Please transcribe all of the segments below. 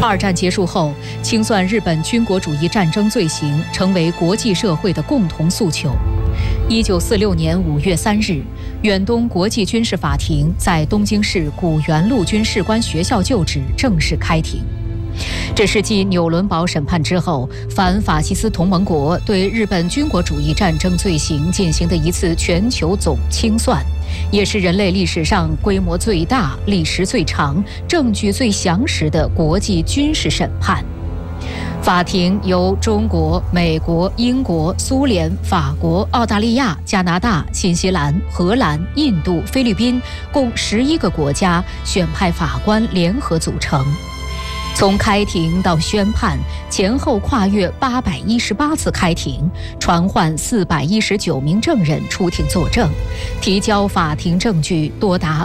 二战结束后，清算日本军国主义战争罪行成为国际社会的共同诉求。1946年5月3日，远东国际军事法庭在东京市古原陆军士官学校旧址正式开庭。这是继纽伦堡审判之后，反法西斯同盟国对日本军国主义战争罪行进行的一次全球总清算，也是人类历史上规模最大、历时最长、证据最详实的国际军事审判。法庭由中国、美国、英国、苏联、法国、澳大利亚、加拿大、新西兰、荷兰、印度、菲律宾共11个国家选派法官联合组成。从开庭到宣判，前后跨越818次开庭，传唤419名证人出庭作证，提交法庭证据多达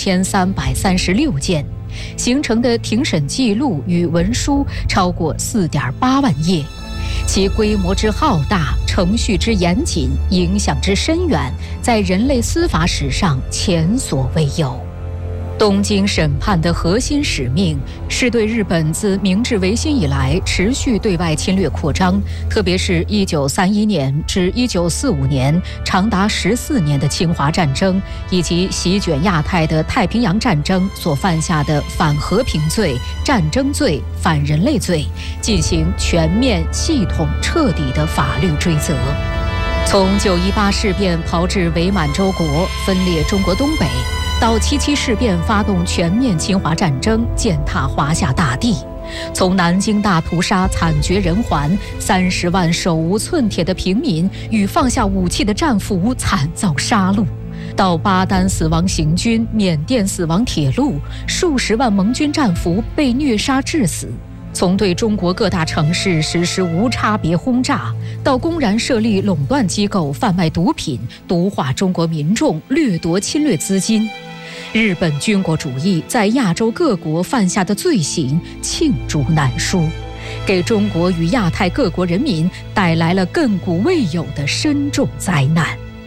4336件，形成的庭审记录与文书超过4.8万页，其规模之浩大、程序之严谨、影响之深远，在人类司法史上前所未有。东京审判的核心使命是对日本自明治维新以来持续对外侵略扩张，特别是1931年至1945年长达14年的侵华战争，以及席卷亚太的太平洋战争所犯下的反和平罪、战争罪、反人类罪，进行全面、系统、彻底的法律追责。从918事变炮制伪满洲国，分裂中国东北，到77事变发动全面侵华战争，践踏华夏大地；从南京大屠杀惨绝人寰，30万手无寸铁的平民与放下武器的战俘惨遭杀戮，到巴丹死亡行军、缅甸死亡铁路，数十万盟军战俘被虐杀致死；从对中国各大城市实施无差别轰炸，到公然设立垄断机构贩卖毒品、毒化中国民众、掠夺侵略资金，日本军国主义在亚洲各国犯下的罪行罄竹难书，给中国与亚太各国人民带来了亘古未有的深重灾难。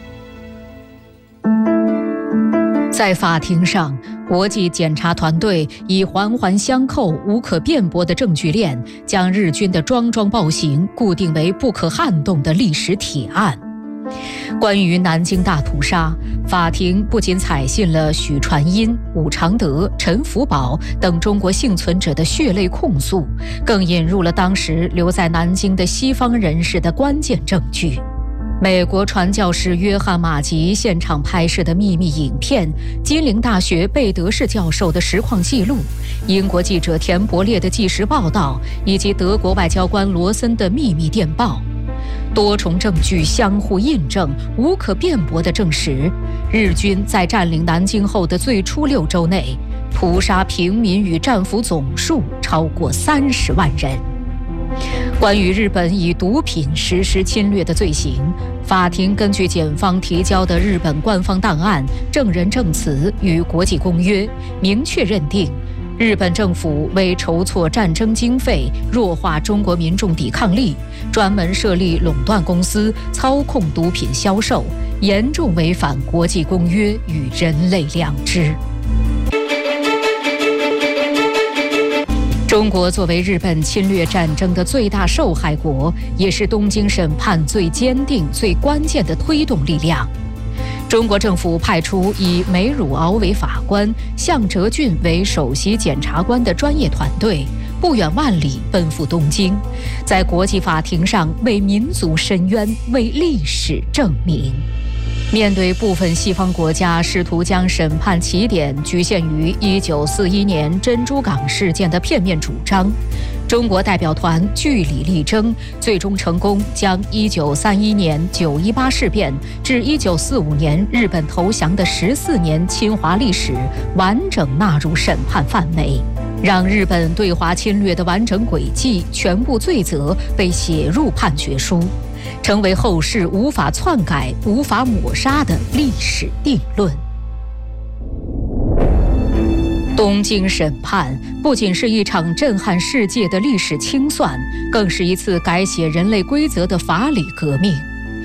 在法庭上，国际检察团队以环环相扣、无可辩驳的证据链，将日军的桩桩暴行固定为不可撼动的历史铁案。关于南京大屠杀，法庭不仅采信了许传音、武常德、陈福宝等中国幸存者的血泪控诉，更引入了当时留在南京的西方人士的关键证据。美国传教士约翰·马吉现场拍摄的秘密影片，金陵大学贝德士教授的实况记录，英国记者田伯列的纪实报道，以及德国外交官罗森的秘密电报，多重证据相互印证，无可辩驳地证实，日军在占领南京后的最初6周内，屠杀平民与战俘总数超过30万人。关于日本以毒品实施侵略的罪行，法庭根据检方提交的日本官方档案、证人证词与国际公约，明确认定日本政府为筹措战争经费、弱化中国民众抵抗力，专门设立垄断公司，操控毒品销售，严重违反国际公约与人类良知。中国作为日本侵略战争的最大受害国，也是东京审判最坚定、最关键的推动力量。中国政府派出以梅汝敖为法官、向哲俊为首席检察官的专业团队，不远万里奔赴东京，在国际法庭上为民族申冤，为历史证明。面对部分西方国家试图将审判起点局限于1941年珍珠港事件的片面主张，中国代表团据理力争，最终成功将1931年918事变至1945年日本投降的14年侵华历史完整纳入审判范围，让日本对华侵略的完整轨迹、全部罪责被写入判决书，成为后世无法篡改、无法抹杀的历史定论。东京审判不仅是一场震撼世界的历史清算，更是一次改写人类规则的法理革命。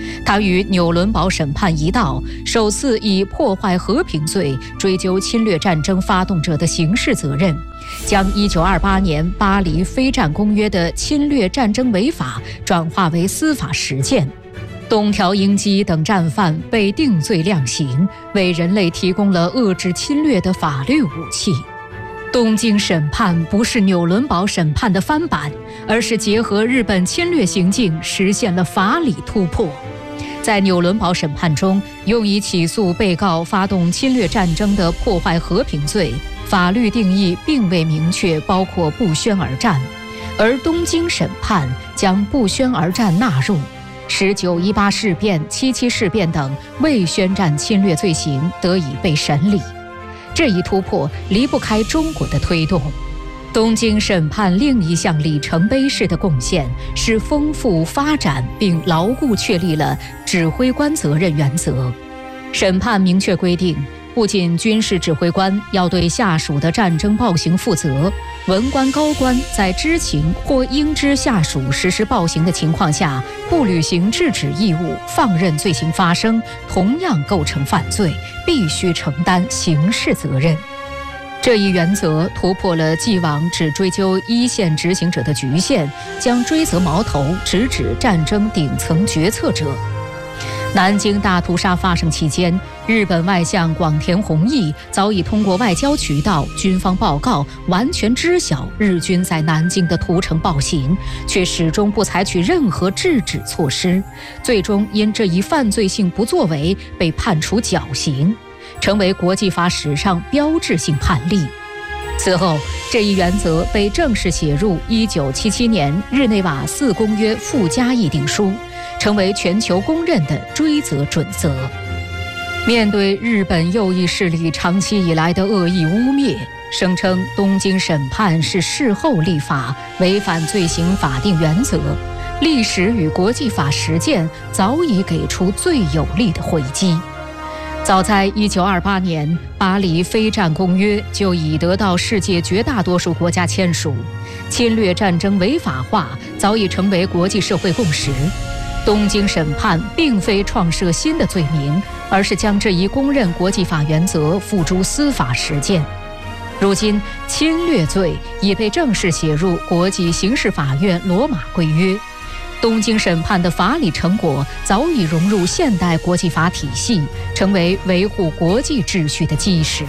他与纽伦堡审判一道，首次以破坏和平罪追究侵略战争发动者的刑事责任，将1928年巴黎非战公约的侵略战争违法转化为司法实践。东条英机等战犯被定罪量刑，为人类提供了遏制侵略的法律武器。东京审判不是纽伦堡审判的翻版，而是结合日本侵略行径，实现了法理突破。在纽伦堡审判中，用以起诉被告发动侵略战争的破坏和平罪，法律定义并未明确包括不宣而战，而东京审判将不宣而战纳入，使9·18事变、7·7事变等未宣战侵略罪行得以被审理。这一突破离不开中国的推动。东京审判另一项里程碑式的贡献是丰富发展并牢固确立了指挥官责任原则。审判明确规定，不仅军事指挥官要对下属的战争暴行负责，文官高官在知情或应知下属实施暴行的情况下，不履行制止义务，放任罪行发生，同样构成犯罪，必须承担刑事责任。这一原则突破了既往只追究一线执行者的局限，将追责矛头直指战争顶层决策者。南京大屠杀发生期间，日本外相广田弘毅早已通过外交渠道、军方报告完全知晓日军在南京的屠城暴行，却始终不采取任何制止措施，最终因这一犯罪性不作为被判处绞刑，成为国际法史上标志性判例。此后，这一原则被正式写入1977年日内瓦4公约附加议定书，成为全球公认的追责准则。面对日本右翼势力长期以来的恶意污蔑，声称东京审判是事后立法，违反罪行法定原则，历史与国际法实践早已给出最有力的回击。早在1928年，巴黎非战公约就已得到世界绝大多数国家签署，侵略战争违法化早已成为国际社会共识。东京审判并非创设新的罪名，而是将这一公认国际法原则付诸司法实践。如今，侵略罪已被正式写入国际刑事法院罗马规约。东京审判的法理成果早已融入现代国际法体系，成为维护国际秩序的基石。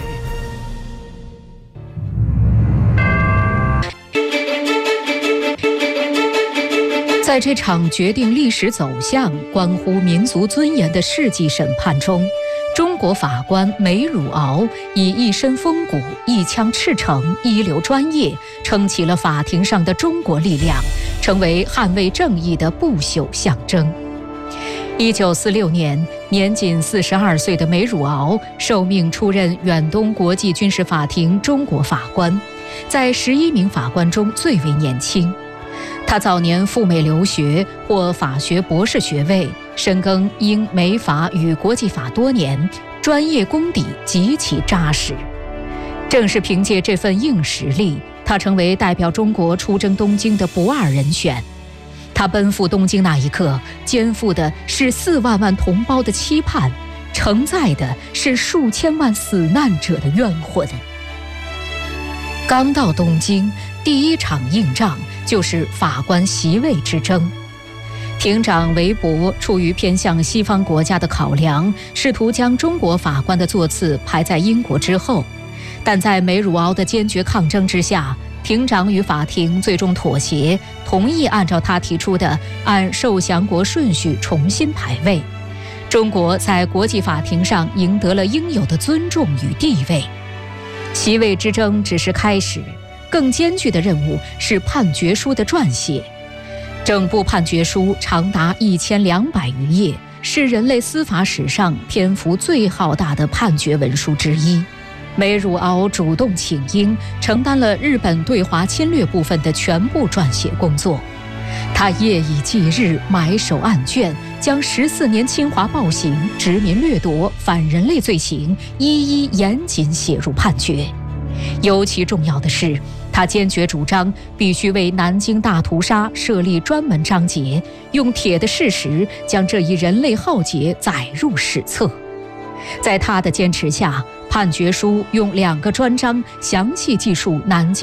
在这场决定历史走向、关乎民族尊严的世纪审判中，中国法官梅汝敖以一身风骨、一腔赤诚、一流专业，撑起了法庭上的中国力量，成为捍卫正义的不朽象征。1946年，年仅42岁的梅汝敖受命出任远东国际军事法庭中国法官，在11名法官中最为年轻。他早年赴美留学，获法学博士学位，深耕英美法与国际法多年，专业功底极其扎实。正是凭借这份硬实力，他成为代表中国出征东京的不二人选。他奔赴东京那一刻，肩负的是4万万同胞的期盼，承载的是数千万死难者的冤魂。刚到东京，第一场硬仗就是法官席位之争。庭长韦伯出于偏向西方国家的考量，试图将中国法官的座次排在英国之后，但在梅汝敖的坚决抗争之下，庭长与法庭最终妥协，同意按照他提出的按受降国顺序重新排位。中国在国际法庭上赢得了应有的尊重与地位。席位之争只是开始，更艰巨的任务是判决书的撰写。整部判决书长达1200余页，是人类司法史上篇幅最浩大的判决文书之一。梅汝敖主动请缨，承担了日本对华侵略部分的全部撰写工作。他夜以继日，埋首案卷，将14年侵华暴行、殖民掠夺、反人类罪行一一严谨写入判决。尤其重要的是，他他坚决主张必须为南京大屠杀设立专门章节，用铁的事实将这一人类浩劫载入史册。在他的坚持下，判决书用2个专章详细记述南京